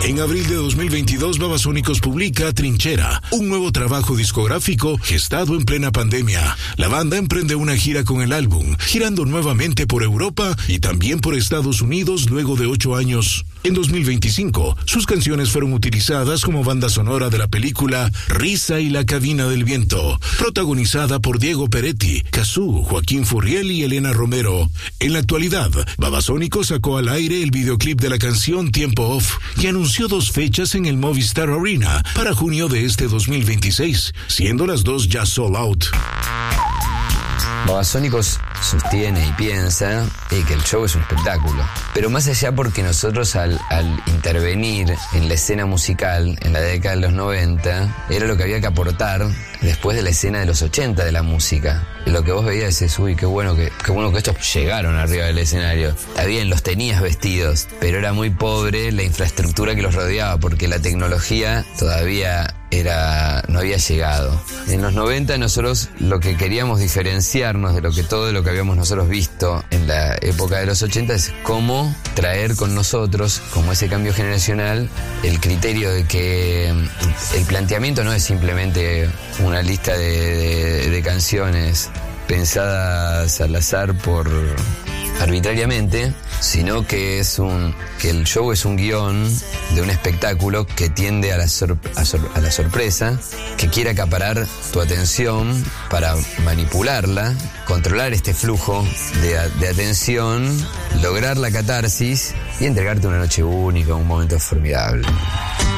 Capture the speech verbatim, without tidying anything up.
En abril de dos mil veintidós, Babasónicos publica Trinchera, un nuevo trabajo discográfico gestado en plena pandemia. La banda emprende una gira con el álbum, girando nuevamente por Europa y también por Estados Unidos luego de ocho años. En dos mil veinticinco, sus canciones fueron utilizadas como banda sonora de la película Risa y la Cabina del Viento, protagonizada por Diego Peretti, Cazzu, Joaquín Furriel y Elena Romero. En la actualidad, Babasónicos sacó al aire el videoclip de la canción Tiempo Off y anunció dos fechas en el Movistar Arena para junio de este dos mil veintiséis, siendo las dos ya sold out. Babasónicos sostiene y piensa eh, que el show es un espectáculo. Pero más allá porque nosotros al, al intervenir en la escena musical en la década de los noventa, era lo que había que aportar después de la escena de los ochenta de la música. Lo que vos veías es, uy, qué bueno que, qué bueno que estos llegaron arriba del escenario. Está bien, los tenías vestidos, pero era muy pobre la infraestructura que los rodeaba, porque la tecnología todavía era, no había llegado. En los noventa nosotros lo que queríamos diferenciarnos de lo que todo lo que habíamos nosotros visto en la época de los ochenta es cómo traer con nosotros, como ese cambio generacional, el criterio de que el planteamiento no es simplemente una lista de, de, de canciones pensadas al azar por arbitrariamente, sino que es un que el show es un guión de un espectáculo que tiende a la, sor, a, sor, a la sorpresa, que quiere acaparar tu atención para manipularla, controlar este flujo de, de atención, lograr la catarsis y entregarte una noche única, un momento formidable.